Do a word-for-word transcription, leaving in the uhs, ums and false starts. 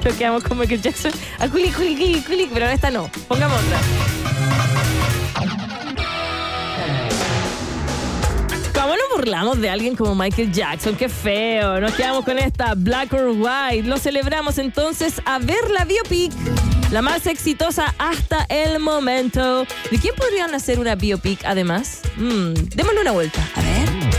Nos quedamos con Michael Jackson. A culi, culi, culi, culi, pero esta no. Pongamos otra. ¿Cómo nos burlamos de alguien como Michael Jackson? ¡Qué feo! Nos quedamos con esta Black or White. Lo celebramos entonces a ver la biopic, la más exitosa hasta el momento. ¿De quién podrían hacer una biopic además? Mm, démosle una vuelta. A ver.